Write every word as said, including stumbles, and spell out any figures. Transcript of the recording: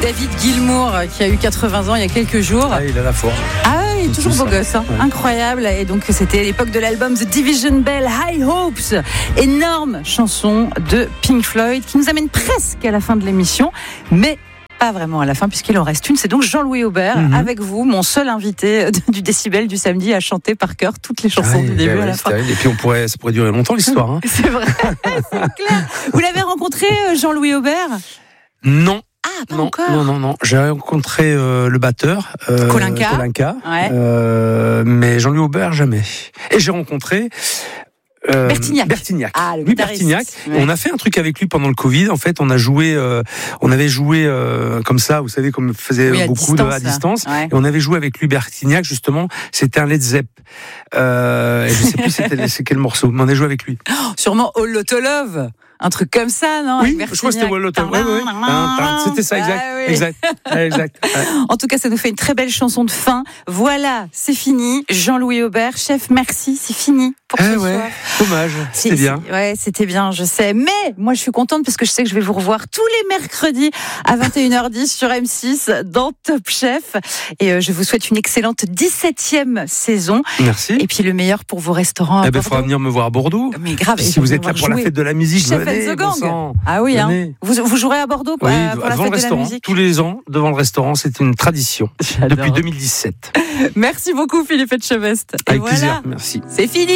David Gilmour qui a eu quatre-vingts ans il y a quelques jours. Ah, il a la forme. Ah ouais, il est toujours beau gosse, hein. Ouais. Incroyable. Et donc c'était l'époque de l'album The Division Bell, High Hopes. Énorme chanson de Pink Floyd qui nous amène presque à la fin de l'émission, mais pas vraiment à la fin puisqu'il en reste une. C'est donc Jean-Louis Aubert mm-hmm. avec vous, mon seul invité du Décibel du samedi à chanter par cœur toutes les chansons ah, du début ouais, à la fin. Terrible. Et puis on pourrait, ça pourrait durer longtemps l'histoire. Hein. C'est vrai, c'est clair. Vous l'avez rencontré, Jean-Louis Aubert ? Non. Ah, pas non, encore. non, non, non. J'ai rencontré euh, le batteur, euh, Kolinka, Kolinka ouais. euh, mais Jean-Louis Aubert jamais. Et j'ai rencontré euh, Bertignac. Bertignac. Ah, le Louis guitariste. Bertignac. Ouais. On a fait un truc avec lui pendant le Covid. En fait, on a joué, euh, on avait joué euh, comme ça, vous savez, comme faisait oui, beaucoup distance, de à distance. Ouais. Et on avait joué avec lui Bertignac justement. C'était un Led Zepp. Euh, et je sais plus c'était c'est quel morceau, mais on a joué avec lui. Oh, sûrement All Loto Love. Un truc comme ça, non? Oui, je crois que c'était All Loto. Ouais, ouais. C'était ça, exact. Ah, oui. Exact. exact. Ouais. En tout cas, ça nous fait une très belle chanson de fin. Voilà, c'est fini. Jean-Louis Aubert, chef, merci, c'est fini pour eh ce ouais, soir. Dommage, c'était bien. Ouais, c'était bien, je sais. Mais moi, je suis contente parce que je sais que je vais vous revoir tous les mercredis à vingt et une heures dix sur M six dans Top Chef. Et euh, je vous souhaite une excellente dix-septième saison. Merci. Et puis le meilleur pour vos restaurants à eh ben, Bordeaux. Il faudra venir me voir à Bordeaux. Mais grave. Et si vous êtes là pour jouer. La fête de la musique, Chef venez, and the Gang. Bon Ah oui, hein. Vous, vous jouerez à Bordeaux quoi, oui, pour la devant fête le de la musique. Tous les ans, devant le restaurant, c'est une tradition. J'adore. Depuis deux mille dix-sept. Merci beaucoup Philippe Etchebest. Avec voilà, plaisir, merci. C'est fini.